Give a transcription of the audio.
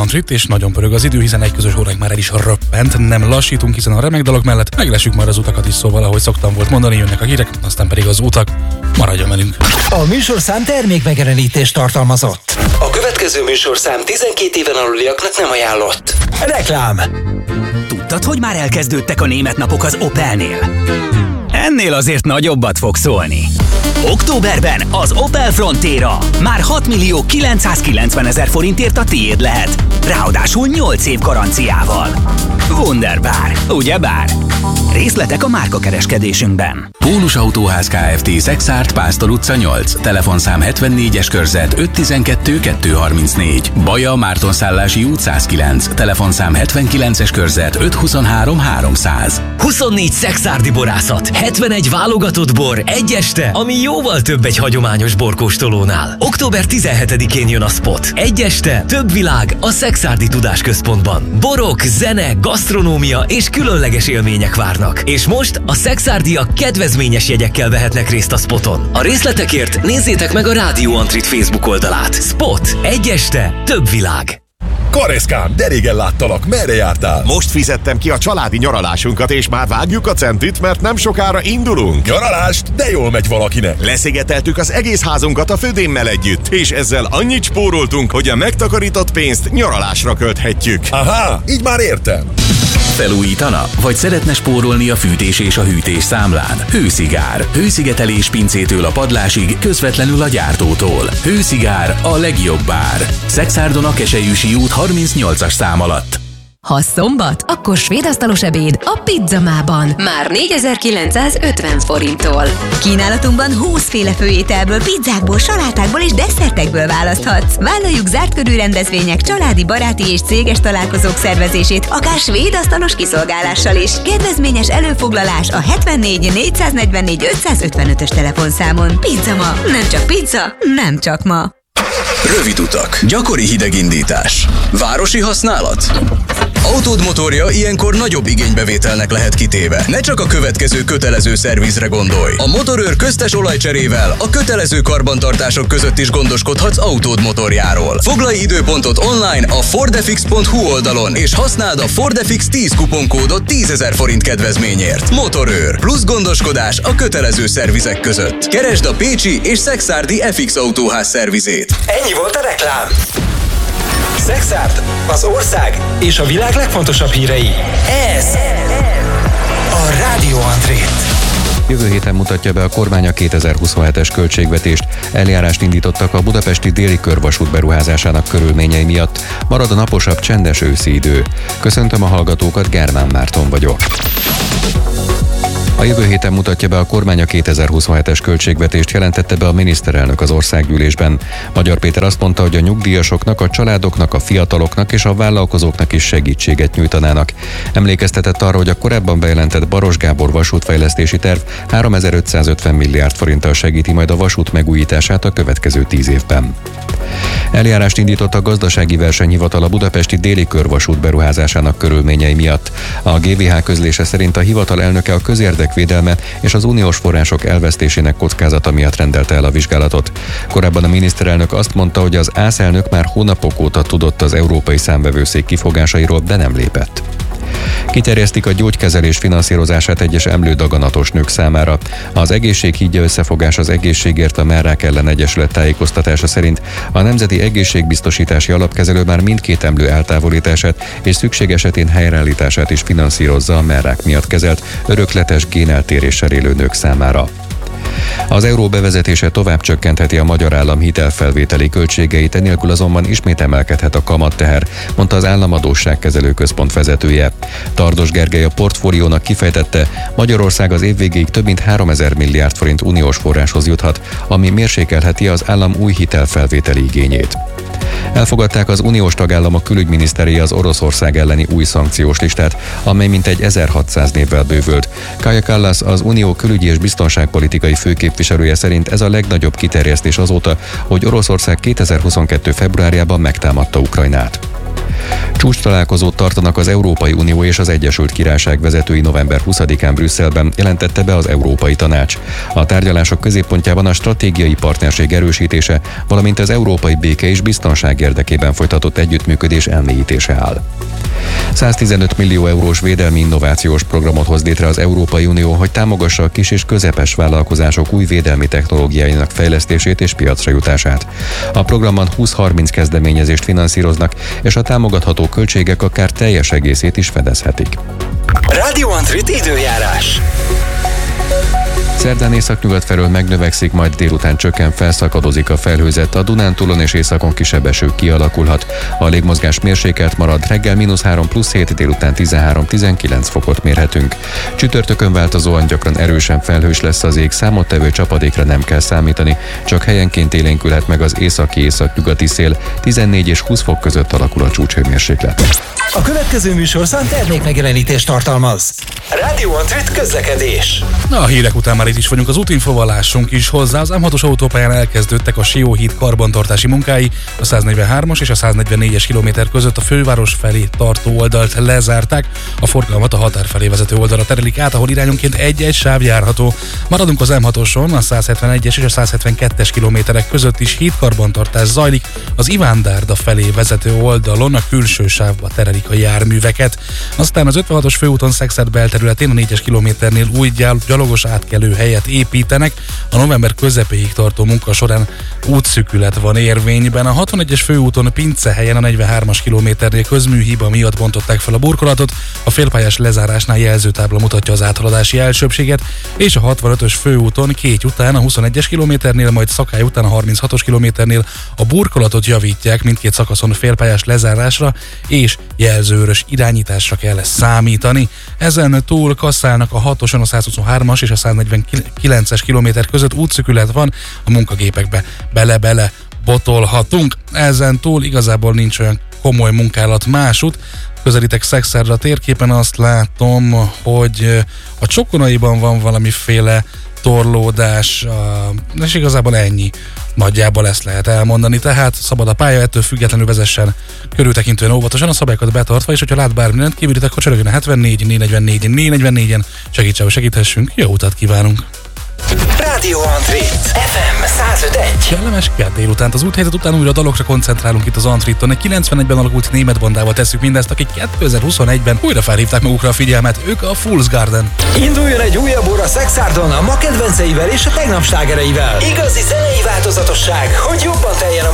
Antrit, és nagyon pörög az idő, hiszen egy közös óránk már el is röppent. Nem lassítunk, hiszen a remek dalok mellett meglessük már az utakat is, szóval ahogy szoktam volt mondani, jönnek a hírek, aztán pedig az utak. Maradjon velünk! A műsorszám termékmegjelenítést tartalmazott. A következő műsorszám 12 éven aluliaknak nem ajánlott. Reklám. Tudtad, hogy már elkezdődtek a német napok az Opelnél? Ennél azért nagyobbat fog szólni. Októberben az Opel Frontera már 6.990.000 forintért a tiéd lehet. Ráadásul 8 év garanciával. Wunderbar, ugyebár? Részletek a márkakereskedésünkben. Pólus Autóház Kft. Szexárd, Pásztor utca 8. Telefonszám 74-es körzet 512 234. Baja, Mártonszállási út 109. Telefonszám 79-es körzet 523 300. 24 szexárdi borászat, 71 válogatott bor, egy este, ami jóval több egy hagyományos borkóstolónál. Október 17-én jön a Spot. Egy este, több világ a Szexárdi Tudásközpontban. Borok, zene, gasztronómia és különleges élmények várnak. És most a szexárdiak kedvezményes jegyekkel vehetnek részt a Spoton. A részletekért nézzétek meg a Rádió Antrit Facebook oldalát. Spot. Egy este, több világ. Kareszkám, de régen láttalak, merre jártál? Most fizettem ki a családi nyaralásunkat, és már vágjuk a centit, mert nem sokára indulunk. Nyaralást? De jól megy valakinek. Leszigeteltük az egész házunkat a födémmel együtt, és ezzel annyit spóroltunk, hogy a megtakarított pénzt nyaralásra költhetjük. Aha, így már értem. Felújítana? Vagy szeretne spórolni a fűtés és a hűtés számlán? Hőszigár. Hőszigetelés pincétől a padlásig, közvetlenül a gyártótól. Hőszigár, a legjobb ár. Szexárdon a Keselyűsi út 38-as szám alatt. Ha szombat, akkor svédasztalos ebéd a Pizzamában. Már 4950 forinttól. Kínálatunkban 20 féle főételből, pizzákból, salátákból és desszertekből választhatsz. Vállaljuk zárt körű rendezvények, családi, baráti és céges találkozók szervezését, akár svédasztalos kiszolgálással is. Kedvezményes előfoglalás a 74 444 555-ös telefonszámon. Pizzama. Nem csak pizza, nem csak ma. Rövid utak, gyakori hidegindítás, városi használat. Autód motorja ilyenkor nagyobb igénybevételnek lehet kitéve. Ne csak a következő kötelező szervizre gondolj. A Motorőr köztes olajcserével a kötelező karbantartások között is gondoskodhatsz autód motorjáról. Foglalj időpontot online a fordefix.hu oldalon, és használd a Fordefix 10 kuponkódot 10 000 forint kedvezményért. Motorőr. Plusz gondoskodás a kötelező szervizek között. Keresd a pécsi és szexárdi FX Autóház szervizét. Ennyi volt a reklám. Szexárd, az ország és a világ legfontosabb hírei. Ez a Rádió Antrit. Jövő héten mutatja be a kormány a 2027-es költségvetést. Eljárást indítottak a budapesti déli körvasút beruházásának körülményei miatt. Marad a naposabb, csendes őszi idő. Köszöntöm a hallgatókat, Germán Márton vagyok. A jövő héten mutatja be a kormány a 2027-es költségvetést, jelentette be a miniszterelnök az országgyűlésben. Magyar Péter azt mondta, hogy a nyugdíjasoknak, a családoknak, a fiataloknak és a vállalkozóknak is segítséget nyújtanának. Emlékeztetett arra, hogy a korábban bejelentett Baros Gábor vasútfejlesztési terv 3550 milliárd forinttal segíti majd a vasút megújítását a következő 10 évben. Eljárást indított a Gazdasági Versenyhivatal a budapesti déli körvasút beruházásának körülményei miatt. A GVH közlése szerint a hivatal elnöke a közérdekvédelme és az uniós források elvesztésének kockázata miatt rendelte el a vizsgálatot. Korábban a miniszterelnök azt mondta, hogy az ÁSZ elnök már hónapok óta tudott az Európai Számvevőszék kifogásairól, de nem lépett. Kiterjesztik a gyógykezelés finanszírozását egyes emlődaganatos nők számára. Az Egészséghídja Összefogás az Egészségért a Mellrák ellen egyesület tájékoztatása szerint a Nemzeti Egészségbiztosítási Alapkezelő már mindkét emlő eltávolítását és szükség esetén helyreállítását is finanszírozza a mellrák miatt kezelt örökletes géneltéréssel élő nők számára. Az euró bevezetése tovább csökkentheti a magyar állam hitelfelvételi költségeit, enélkül azonban ismét emelkedhet a kamatteher, mondta az Államadósságkezelő Központ vezetője. Tardos Gergely a Portfóliónak kifejtette, Magyarország az év végéig több mint 3000 milliárd forint uniós forráshoz juthat, ami mérsékelheti az állam új hitelfelvételi igényét. Elfogadták az uniós tagállamok külügyminiszterei az Oroszország elleni új szankciós listát, amely mintegy 1600 névvel bővült. Kaja Kallas, az unió külügyi és biztonságpolitikai főképviselője szerint ez a legnagyobb kiterjesztés azóta, hogy Oroszország 2022. februárjában megtámadta Ukrajnát. Csúcs találkozót tartanak az Európai Unió és az Egyesült Királyság vezetői november 20-án Brüsszelben, jelentette be az Európai Tanács. A tárgyalások középpontjában a stratégiai partnerség erősítése, valamint az európai béke és biztonság érdekében folytatott együttműködés elmélyítése áll. 115 millió eurós védelmi innovációs programot hoz létre az Európai Unió, hogy támogassa a kis és közepes vállalkozások új védelmi technológiáinak fejlesztését és piacra jutását. A programban 20-30 kezdeményezést finanszíroznak, és a támogatható költségek akár teljes egészét is fedezhetik. Radio Antrit időjárás. Szerdán északnyugat felől megnövekszik, majd délután csökken, felszakadozik a felhőzet, a Dunántúlon és északon kisebb eső kialakulhat. A légmozgás mérsékelt marad, reggel -3 +7, délután 13-19 fokot mérhetünk. Csütörtökön változóan gyakran erősen felhős lesz az ég, számottevő csapadékra nem kell számítani, csak helyenként élénkülhet meg az északi-északnyugati szél, 14 és 20 fok között alakul a csúcshőmérséklet. A következő műsorszám termékmegjelenítést tartalmaz. Radio Antrit közlekedés. A hírek után már itt is vagyunk, az útinfóval lássunk is hozzá. Az M6-os autópályán elkezdődtek a Sióhíd karbantartási munkái, a 143-as és a 144-es kilométer között a főváros felé tartó oldalt lezárták, a forgalmat a határ felé vezető oldalra terelik át, ahol irányonként egy-egy sáv járható. Maradunk az M6-oson, a 171-es és a 172-es kilométerek között is hídkarbantartás zajlik, az Ivándárda felé vezető oldalon a külső sávba terelik a járműveket. Aztán az 56-os főúton Szekszárd belterületén a 4-es kilométernél új gyalogos átkelő helyet építenek. A november közepéig tartó munka során útszűkület van érvényben. A 61-es főúton Pincehelyen a 43-as kilométernél közműhiba miatt bontották fel a burkolatot, a félpályás lezárásnál jelzőtábla mutatja az áthaladási elsőbséget, és a 65-ös főúton Kéty után a 21-es kilométernél, majd Szakály után a 36-os kilométernél a burkolatot javítják, mindkét szakaszon félpályás lezárásra és jelzőörös irányításra kell számítani. Ezen túl Kasszálnak a 6-oson a 123-as és a 149-es kilométer között útszűkület van, a munkagépekbe bele-bele botolhatunk. Ezen túl igazából nincs olyan komoly munkálat másút. Közelítek Szekszárdra a térképen, azt látom, hogy a Csokonaiban van valamiféle torlódás, és igazából ennyi. Nagyjából ezt lehet elmondani, tehát szabad a pálya, ettől függetlenül vezessen körültekintően óvatosan, a szabályokat betartva, és hogyha lát bármi rendkívülit, akkor csörögjön a 74 444 444-en, segíthessünk, jó utat kívánunk! Radio Antrit FM 105.1. Kellemes kedd délutánt, az úthelyzet után újra a dalokra koncentrálunk itt az Antriton. Egy 91-ben alakult német bandával tesszük mindezt, akik 2021-ben újra felhívták magukra a figyelmet, ők a Fool's Garden. Induljon egy újabb óra Szexárdon a ma kedvenceivel és a tegnap slágereivel. Igazi zenei változatosság, hogy jobban teljen a